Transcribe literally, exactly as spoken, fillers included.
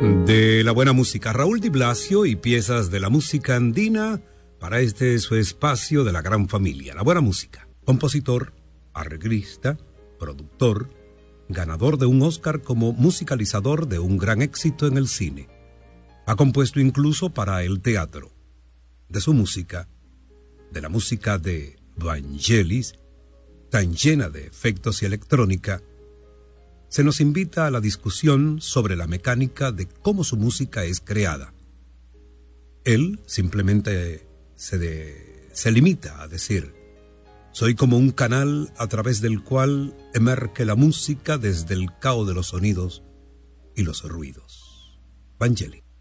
De la buena música, Raúl Di Blasio y piezas de la música andina para este su espacio de la gran familia, la buena música. Compositor, arreglista, productor, ganador de un Oscar como musicalizador de un gran éxito en el cine. Ha compuesto incluso para el teatro. De su música, de la música de Vangelis, tan llena de efectos y electrónica, se nos invita a la discusión sobre la mecánica de cómo su música es creada. Él simplemente se, de, se limita a decir: soy como un canal a través del cual emerge la música desde el caos de los sonidos y los ruidos. Vangelis.